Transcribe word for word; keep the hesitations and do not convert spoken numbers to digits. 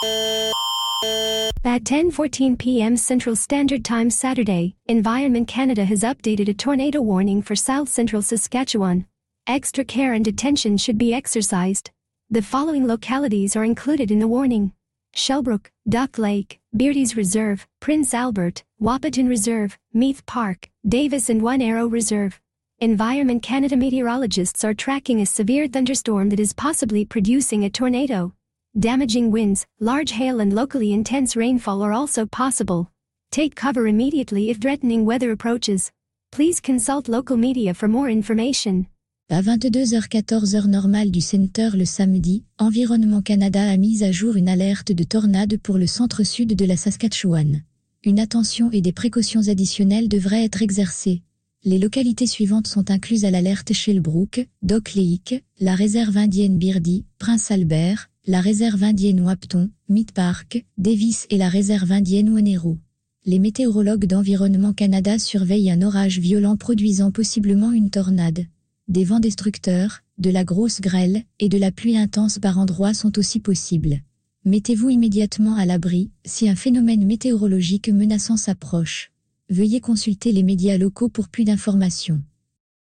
At ten fourteen p m Central Standard Time Saturday, Environment Canada has updated a tornado warning for South Central Saskatchewan. Extra care and attention should be exercised. The following localities are included in the warning: Shellbrook, Duck Lake, Beardy's Reserve, Prince Albert, Wahpeton Reserve, Meath Park, Davis and One Arrow Reserve. Environment Canada meteorologists are tracking a severe thunderstorm that is possibly producing a tornado. Damaging winds, large hail and locally intense rainfall are also possible. Take cover immediately if threatening weather approaches. Please consult local media for more information. À vingt-deux heures quatorze heure normale du Centre le samedi, Environnement Canada a mis à jour une alerte de tornade pour le centre-sud de la Saskatchewan. Une attention et des précautions additionnelles devraient être exercées. Les localités suivantes sont incluses à l'alerte: Shellbrook, Duck Lake, la réserve indienne Beardy, Prince Albert, la réserve indienne Wahpeton, Meath Park, Davis et la réserve indienne One Arrow. Les météorologues d'Environnement Canada surveillent un orage violent produisant possiblement une tornade. Des vents destructeurs, de la grosse grêle et de la pluie intense par endroits sont aussi possibles. Mettez-vous immédiatement à l'abri si un phénomène météorologique menaçant s'approche. Veuillez consulter les médias locaux pour plus d'informations.